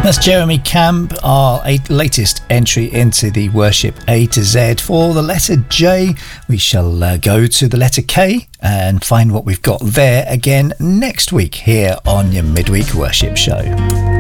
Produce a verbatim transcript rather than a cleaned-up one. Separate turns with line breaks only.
That's Jeremy Camp, our eight, latest entry into the Worship A to Z. For the letter J, we shall uh, go to the letter K and find what we've got there again next week here on your Midweek Worship Show.